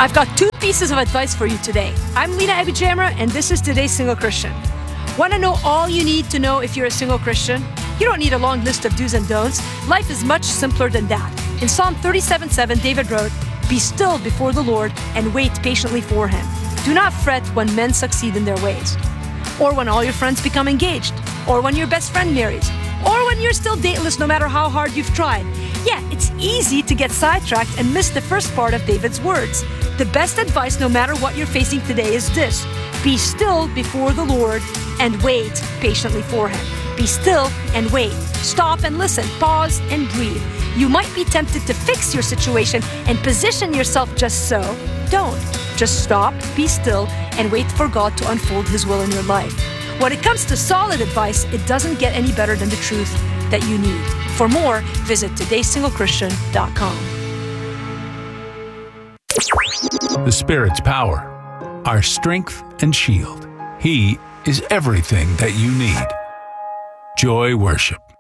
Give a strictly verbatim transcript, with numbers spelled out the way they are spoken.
I've got two pieces of advice for you today. I'm Lena Abijamra, and this is Today's Single Christian. Want to know all you need to know if you're a single Christian? You don't need a long list of do's and don'ts. Life is much simpler than that. In Psalm thirty-seven seven, David wrote, "Be still before the Lord and wait patiently for Him. Do not fret when men succeed in their ways." Or when all your friends become engaged. Or when your best friend marries. Or when you're still dateless no matter how hard you've tried. Yeah, it's easy to get sidetracked and miss the first part of David's words. The best advice no matter what you're facing today is this: be still before the Lord and wait patiently for Him. Be still and wait. Stop and listen. Pause and breathe. You might be tempted to fix your situation and position yourself just so. Don't. Just stop, be still, and wait for God to unfold His will in your life. When it comes to solid advice, it doesn't get any better than the truth that you need. For more, visit todays single christian dot com. The Spirit's power, our strength and shield. He is everything that you need. Joy Worship.